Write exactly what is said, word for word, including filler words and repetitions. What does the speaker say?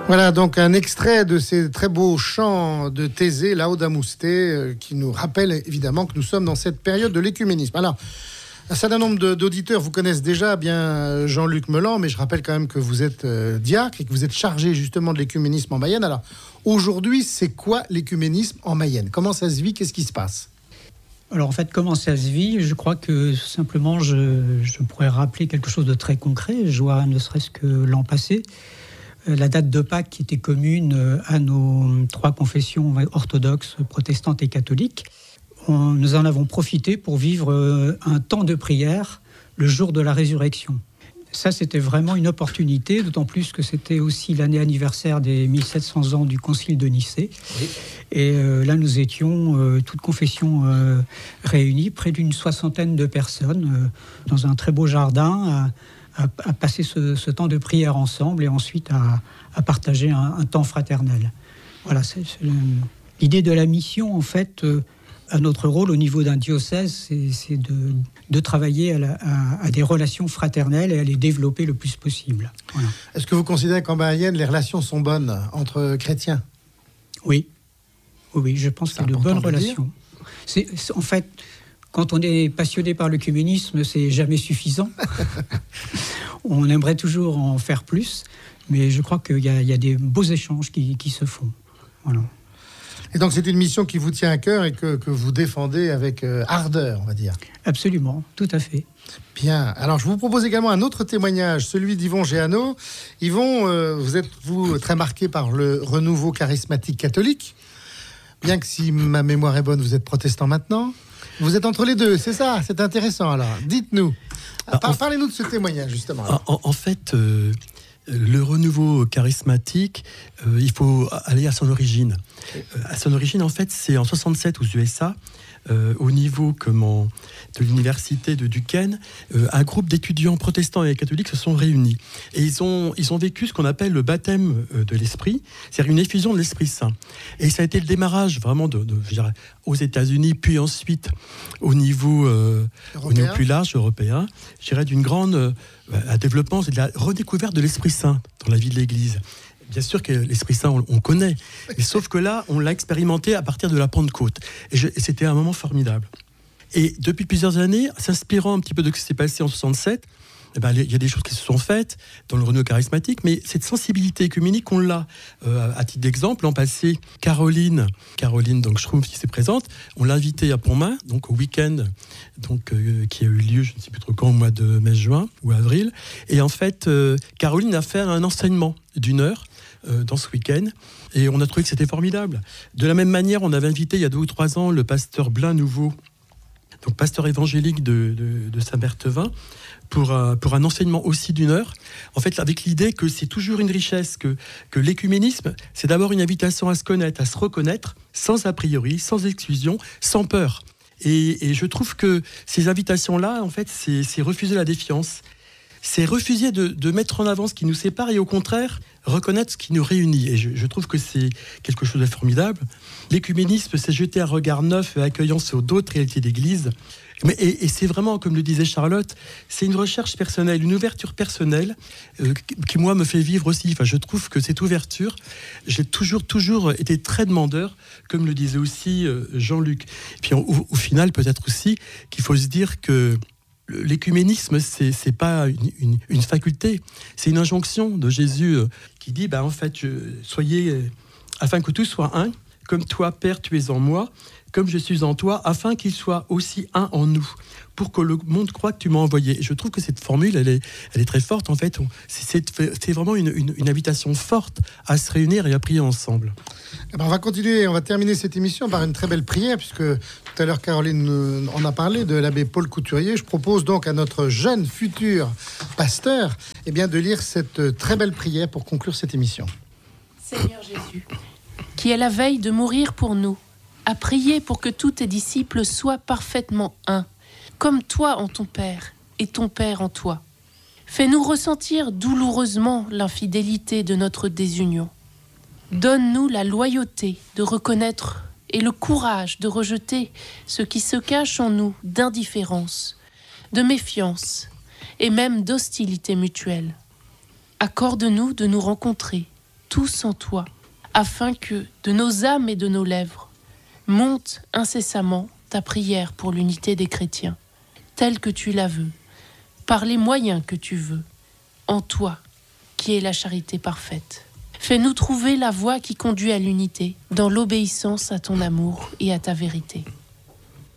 Voilà donc un extrait de ces très beaux chants de Thésée, Lauda Muste, euh, qui nous rappelle évidemment que nous sommes dans cette période de l'écuménisme. Alors, un certain nombre de, d'auditeurs vous connaissent déjà bien Jean-Luc Meland, mais je rappelle quand même que vous êtes euh, diacre et que vous êtes chargé justement de l'écuménisme en Mayenne. Alors, aujourd'hui, c'est quoi l'écuménisme en Mayenne ? Comment ça se vit ? Qu'est-ce qui se passe ? Alors en fait, comment ça se vit ? Je crois que simplement, je, je pourrais rappeler quelque chose de très concret. Je vois ne serait-ce que l'an passé, la date de Pâques qui était commune à nos trois confessions orthodoxes, protestantes et catholiques. On, nous en avons profité pour vivre un temps de prière le jour de la résurrection. Ça, c'était vraiment une opportunité, d'autant plus que c'était aussi l'année anniversaire des mille sept cents ans du Concile de Nicée. Oui. Et euh, là, nous étions, euh, toutes confessions euh, réunies, près d'une soixantaine de personnes, euh, dans un très beau jardin, à, à, à passer ce, ce temps de prière ensemble et ensuite à, à partager un, un temps fraternel. Voilà, c'est, c'est le, l'idée de la mission, en fait... Euh, À notre rôle au niveau d'un diocèse, c'est, c'est de, de travailler à, la, à, à des relations fraternelles et à les développer le plus possible. Voilà. Est-ce que vous considérez qu'en Mayenne, les relations sont bonnes entre chrétiens ? Oui, oui, oui, je pense c'est qu'il y a de bonnes de relations. C'est, c'est, en fait, quand on est passionné par l'œcuménisme, c'est jamais suffisant. On aimerait toujours en faire plus, mais je crois qu'il y a, il y a des beaux échanges qui, qui se font. Voilà. Et donc, c'est une mission qui vous tient à cœur et que, que vous défendez avec euh, ardeur, on va dire. Absolument, tout à fait. Bien. Alors, je vous propose également un autre témoignage, celui d'Yvon Géano. Yvon, euh, vous êtes, vous, très marqué par le renouveau charismatique catholique. Bien que, si ma mémoire est bonne, vous êtes protestant maintenant. Vous êtes entre les deux, c'est ça ? C'est intéressant, alors. Dites-nous. Ah, Par, en... Parlez-nous de ce témoignage, justement. En, en fait... Euh... Le renouveau charismatique, euh, il faut aller à son origine. Euh, à son origine, en fait, c'est en soixante-sept aux U S A, euh, au niveau comment, de l'université de Duquesne, euh, un groupe d'étudiants protestants et catholiques se sont réunis. Et ils ont, ils ont vécu ce qu'on appelle le baptême de l'esprit, c'est-à-dire une effusion de l'Esprit Saint. Et ça a été le démarrage vraiment de, de, je dirais, aux États-Unis, puis ensuite au niveau, euh, au niveau plus large, européen, je dirais d'une grande... Euh, un développement, c'est de la redécouverte de l'Esprit Saint dans la vie de l'Église. Bien sûr que l'Esprit Saint, on, on connaît, mais sauf que là, on l'a expérimenté à partir de la Pentecôte. Et, je, et c'était un moment formidable. Et depuis plusieurs années, s'inspirant un petit peu de ce qui s'est passé en soixante-sept, eh ben, il y a des choses qui se sont faites dans le renouveau charismatique, mais cette sensibilité œcuménique, on l'a. Euh, à titre d'exemple, l'an passé, Caroline, Caroline donc Schtroumpf qui s'est présente, on l'a invitée à Pontmain, donc au week-end, donc euh, qui a eu lieu, je ne sais plus trop quand, au mois de mai-juin ou avril. Et en fait, euh, Caroline a fait un enseignement d'une heure euh, dans ce week-end, et on a trouvé que c'était formidable. De la même manière, on avait invité il y a deux ou trois ans le pasteur Blain Nouveau, donc pasteur évangélique de, de, de Saint-Berthevin, pour, euh, pour un enseignement aussi d'une heure, en fait avec l'idée que c'est toujours une richesse, que, que l'écuménisme, c'est d'abord une invitation à se connaître, à se reconnaître, sans a priori, sans exclusion, sans peur. Et, et je trouve que ces invitations-là, en fait, c'est, c'est refuser la défiance, c'est refuser de, de mettre en avant ce qui nous sépare et au contraire, reconnaître ce qui nous réunit. Et je, je trouve que c'est quelque chose de formidable. L'écuménisme, c'est jeter un regard neuf et accueillant sur d'autres réalités d'Église. Mais, et, et c'est vraiment, comme le disait Charlotte, c'est une recherche personnelle, une ouverture personnelle euh, qui, moi, me fait vivre aussi. Enfin, je trouve que cette ouverture, j'ai toujours, toujours été très demandeur, comme le disait aussi euh, Jean-Luc. Et puis, au, au final, peut-être aussi qu'il faut se dire que l'écuménisme, c'est, c'est pas une, une, une faculté, c'est une injonction de Jésus euh, qui dit, bah, en fait, je, soyez, euh, afin que tout soit un, comme toi, Père, tu es en moi, comme je suis en toi, afin qu'il soit aussi un en nous, pour que le monde croie que tu m'as envoyé. Et je trouve que cette formule, elle est, elle est très forte, en fait. C'est, c'est vraiment une, une, une invitation forte à se réunir et à prier ensemble. Eh ben on va continuer, on va terminer cette émission par une très belle prière, puisque tout à l'heure, Caroline en a parlé, de l'abbé Paul Couturier. Je propose donc à notre jeune futur pasteur eh bien, de lire cette très belle prière pour conclure cette émission. Seigneur Jésus, qui est la veille de mourir pour nous, à prier pour que tous tes disciples soient parfaitement un, comme toi en ton Père et ton Père en toi. Fais-nous ressentir douloureusement l'infidélité de notre désunion. Donne-nous la loyauté de reconnaître et le courage de rejeter ce qui se cache en nous d'indifférence, de méfiance et même d'hostilité mutuelle. Accorde-nous de nous rencontrer tous en toi, afin que, de nos âmes et de nos lèvres, monte incessamment ta prière pour l'unité des chrétiens, telle que tu la veux, par les moyens que tu veux, en toi, qui est la charité parfaite. Fais-nous trouver la voie qui conduit à l'unité, dans l'obéissance à ton amour et à ta vérité.